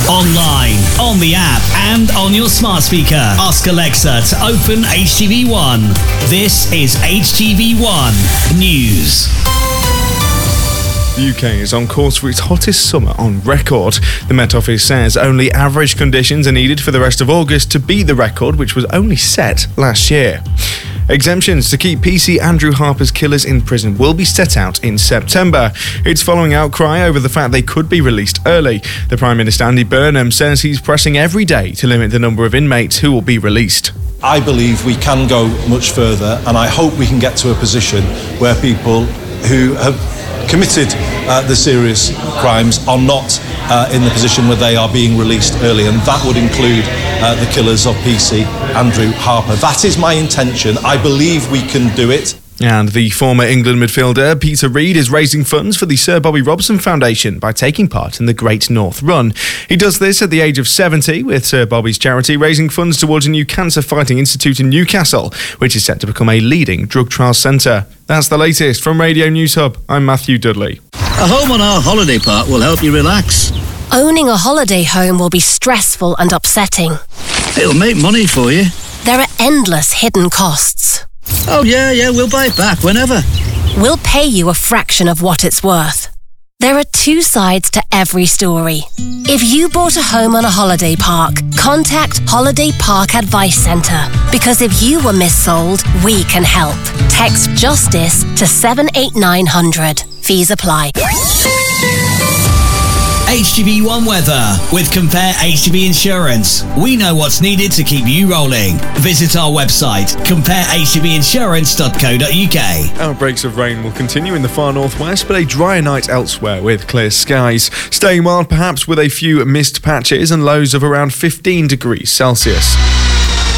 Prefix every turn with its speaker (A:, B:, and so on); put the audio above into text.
A: Online, on the app, and on your smart speaker. Ask Alexa to open HTV1. This is HTV1 News.
B: The UK is on course for its hottest summer on record. The Met Office says only average conditions are needed for the rest of August to beat the record, which was only set last year. Exemptions to keep PC Andrew Harper's killers in prison will be set out in September. It's following outcry over the fact they could be released early. The Prime Minister Andy Burnham says he's pressing every day to limit the number of inmates who will be released.
C: I believe we can go much further, and I hope we can get to a position where people who have committed the serious crimes are not in the position where they are being released early, and that would include the killers of PC Andrew Harper. That is my intention. I believe we can do it.
B: And the former England midfielder Peter Reid is raising funds for the Sir Bobby Robson Foundation by taking part in the Great North Run. He does this at the age of 70 with Sir Bobby's charity raising funds towards a new cancer fighting institute in Newcastle, which is set to become a leading drug trial centre. That's the latest from Radio News Hub. I'm Matthew Dudley.
D: A home on our holiday park will help you relax.
E: Owning a holiday home will be stressful and upsetting.
D: It'll make money for you.
E: There are endless hidden costs.
D: Oh yeah, we'll buy it back whenever.
E: We'll pay you a fraction of what it's worth. There are two sides to every story. If you bought a home on a holiday park, contact Holiday Park Advice Centre, because if you were missold, we can help. Text JUSTICE to 78900. Fees apply.
A: HTV1 weather with Compare HTV Insurance. We know what's needed to keep you rolling. Visit our website, comparehtvinsurance.co.uk.
B: Outbreaks of rain will continue in the far northwest, but a drier night elsewhere with clear skies. Staying mild perhaps with a few mist patches and lows of around 15 degrees Celsius.